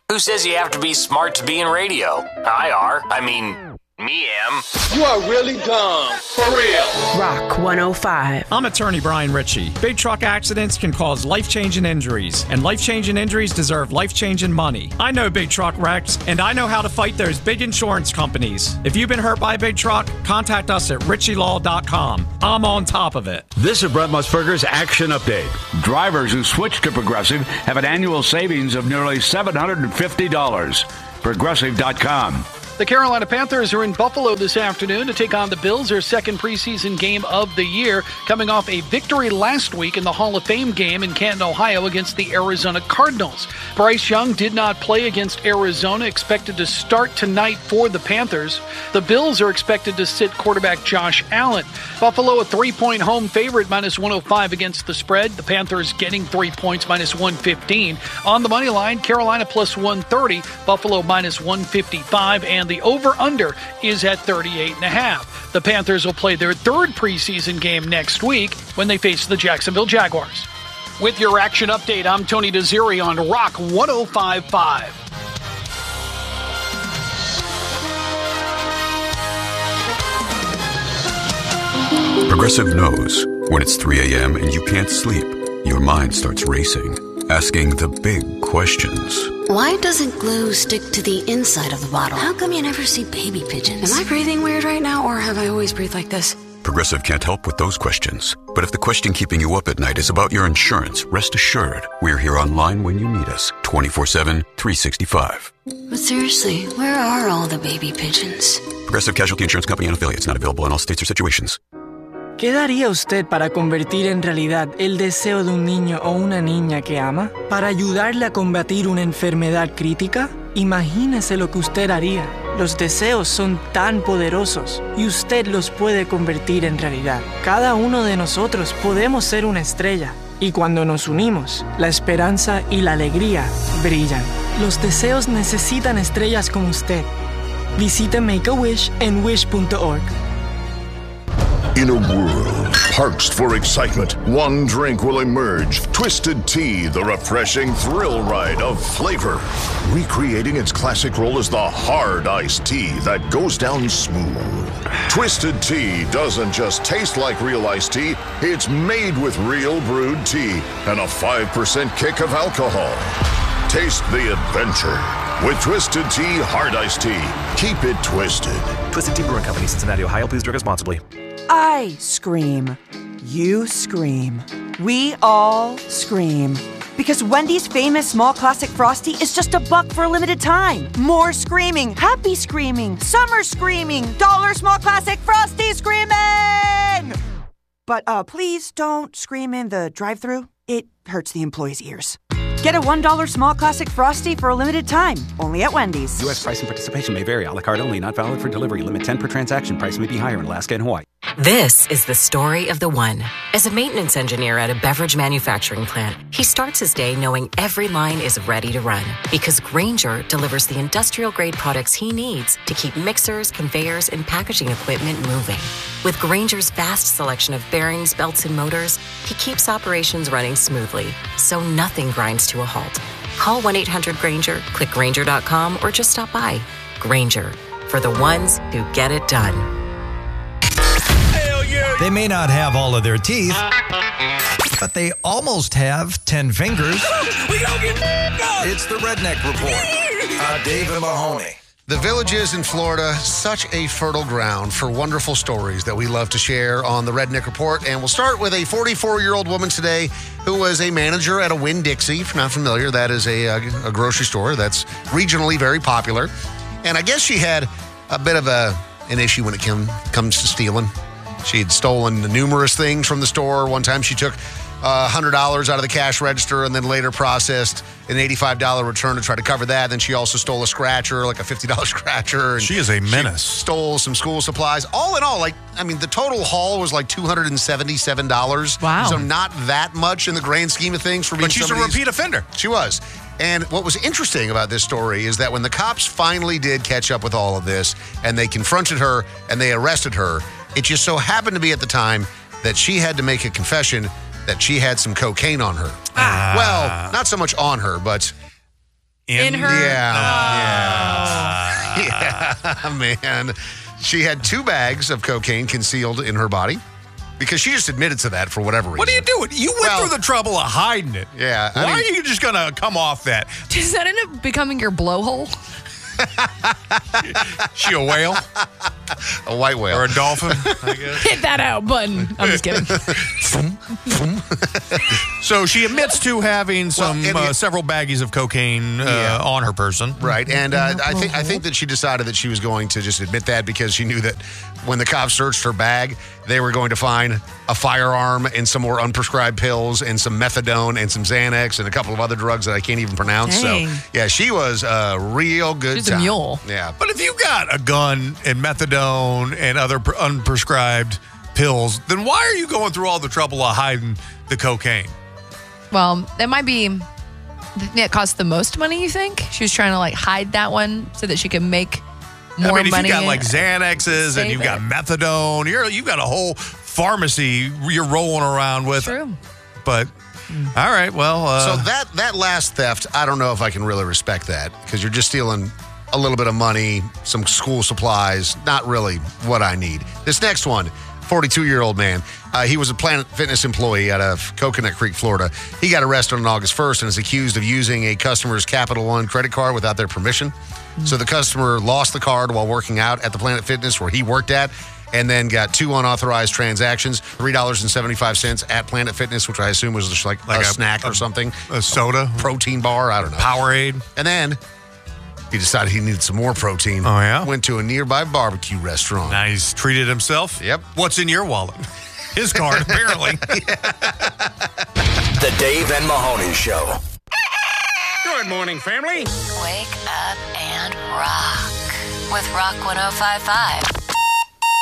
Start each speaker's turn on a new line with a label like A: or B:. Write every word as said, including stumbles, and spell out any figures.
A: Who says you have to be smart to be in radio? I are. I mean, me am.
B: You are really dumb. For real.
C: Rock one oh five.
D: I'm attorney Brian Ritchie. Big truck accidents can cause life-changing injuries, and life-changing injuries deserve life-changing money. I know big truck wrecks, and I know how to fight those big insurance companies. If you've been hurt by a big truck, contact us at ritchie law dot com. I'm on top of it.
E: This is Brett Musburger's Action Update. Drivers who switch to Progressive have an annual savings of nearly seven hundred fifty dollars. Progressive dot com.
F: The Carolina Panthers are in Buffalo this afternoon to take on the Bills, their second preseason game of the year, coming off a victory last week in the Hall of Fame game in Canton, Ohio against the Arizona Cardinals. Bryce Young did not play against Arizona, expected to start tonight for the Panthers. The Bills are expected to sit quarterback Josh Allen. Buffalo a three-point home favorite, minus one oh five against the spread. The Panthers getting three points, minus one fifteen. On the money line, Carolina plus one thirty, Buffalo minus one fifty-five, and the over-under is at thirty-eight and a half. The Panthers will play their third preseason game next week when they face the Jacksonville Jaguars. With your action update, I'm Tony Desiri on Rock one oh five point five.
G: Progressive knows when it's three a.m. and you can't sleep, your mind starts racing, asking the big questions.
H: Why doesn't glue stick to the inside of the bottle? How come you never see baby pigeons? Am I breathing weird right now, or have I always breathed like this?
G: Progressive can't help with those questions. But if the question keeping you up at night is about your insurance, rest assured, we're here online when you need us, twenty-four seven, three sixty-five.
H: But seriously, where are all the baby pigeons?
G: Progressive Casualty Insurance Company and Affiliates, not available in all states or situations.
I: ¿Qué daría usted para convertir en realidad el deseo de un niño o una niña que ama? ¿Para ayudarle a combatir una enfermedad crítica? Imagínese lo que usted haría. Los deseos son tan poderosos y usted los puede convertir en realidad. Cada uno de nosotros podemos ser una estrella y cuando nos unimos, la esperanza y la alegría brillan. Los deseos necesitan estrellas como usted. Visite Make-A-Wish en wish punto org.
J: In a world parched for excitement, one drink will emerge. Twisted Tea, the refreshing thrill ride of flavor. Recreating its classic role as the hard iced tea that goes down smooth. Twisted Tea doesn't just taste like real iced tea, it's made with real brewed tea and a five percent kick of alcohol. Taste the adventure with Twisted Tea Hard Iced Tea. Keep it twisted.
K: Twisted Tea Brewing Company, Cincinnati, Ohio. Please drink responsibly.
L: I scream. You scream. We all scream. Because Wendy's famous small classic Frosty is just a buck for a limited time. More screaming. Happy screaming. Summer screaming. Dollar small classic Frosty screaming! But uh, please don't scream in the drive-thru. It hurts the employees' ears. Get a one dollar small classic Frosty for a limited time. Only at Wendy's.
K: U S price and participation may vary. A la carte only. Not valid for delivery. Limit ten per transaction. Price may be higher in Alaska and Hawaii.
M: This is the story of the one. As a maintenance engineer at a beverage manufacturing plant, he starts his day knowing every line is ready to run. Because Grainger delivers the industrial-grade products he needs to keep mixers, conveyors, and packaging equipment moving. With Grainger's vast selection of bearings, belts, and motors, he keeps operations running smoothly, so nothing grinds to a halt. Call one eight hundred Grainger, click Grainger dot com, or just stop by. Grainger, for the ones who get it done.
N: They may not have all of their teeth, but they almost have ten fingers.
O: It's the Redneck Report. Uh, David Mahoney.
P: The Villages in Florida, such a fertile ground for wonderful stories that we love to share on the Redneck Report. And we'll start with a forty-four-year-old woman today who was a manager at a Winn-Dixie. If you're not familiar, that is a, a grocery store that's regionally very popular. And I guess she had a bit of a an issue when it came, comes to stealing. She had stolen numerous things from the store. One time she took uh, one hundred dollars out of the cash register and then later processed an eighty-five dollars return to try to cover that. Then she also stole a scratcher, like a fifty dollars scratcher. And
N: she is a menace.
P: Stole some school supplies. All in all, like, I mean, the total haul was like two hundred seventy-seven dollars.
Q: Wow.
P: So not that much in the grand scheme of things for being
N: But she's a repeat offender.
P: She was. And what was interesting about this story is that when the cops finally did catch up with all of this and they confronted her and they arrested her, it just so happened to be at the time that she had to make a confession that she had some cocaine on her.
N: Ah.
P: Well, not so much on her, but
Q: in,
R: In her?
P: Yeah. Uh, yeah, man. She had two bags of cocaine concealed in her body because she just admitted to that for whatever reason.
Q: What are you doing? You went
P: Well,
Q: through the trouble of hiding it.
P: Yeah. I
Q: Why
P: mean-
Q: are you just going to come off that?
R: Does that end up becoming your blowhole?
Q: She a whale?
P: A white whale.
Q: Or a dolphin, I guess.
R: Hit that out button. I'm just kidding.
Q: So she admits to having some
P: and
Q: uh,
P: you-
Q: several baggies of cocaine uh,
P: Yeah.
Q: on her person.
P: Right, and uh, I think I think that she decided that she was going to just admit that because she knew that when the cops searched her bag, they were going to find a firearm and some more unprescribed pills and some methadone and some Xanax and a couple of other drugs that I can't even pronounce.
R: Dang.
P: So, yeah, she was a real good
R: She's a
P: time.
R: mule.
P: Yeah,
Q: But if you got a gun and methadone and other pr- unprescribed pills, then why are you going through all the trouble of hiding the cocaine?
R: Well, that might be the thing that cost the most money, you think? She was trying to like hide that one so that she could make more
Q: I mean, if
R: money.
Q: you got like Xanaxes and
R: Save
Q: you've got
R: it.
Q: methadone, you're you've got a whole pharmacy you're rolling around with.
R: True.
Q: But all right, well, uh,
P: so that that last theft, I don't know if I can really respect that because you're just stealing a little bit of money, some school supplies, not really what I need. This next one, forty-two-year-old man, uh, he was a Planet Fitness employee out of Coconut Creek, Florida. He got arrested on August first and is accused of using a customer's Capital One credit card without their permission. So the customer lost the card while working out at the Planet Fitness where he worked at, and then got two unauthorized transactions, three dollars and seventy-five cents at Planet Fitness, which I assume was just like,
Q: Like
P: a,
Q: a-
P: snack or
Q: a-
P: something.
Q: a soda,
P: protein bar, I don't know.
Q: Powerade.
P: And then he decided he needed some more protein.
Q: Oh, yeah?
P: Went to a nearby barbecue restaurant.
Q: Nice. Treated himself?
P: Yep.
Q: What's in your wallet? His card, apparently.
A: The Dave and Mahoney Show.
E: Good morning, family.
S: Wake up and rock with Rock one oh five point five.